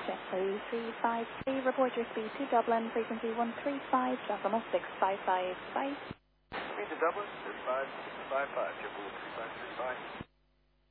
JetBlue 353, report your speed to Dublin, frequency 135, decimal 655. Bye. Speed to Dublin, 3555, JetBlue 3535.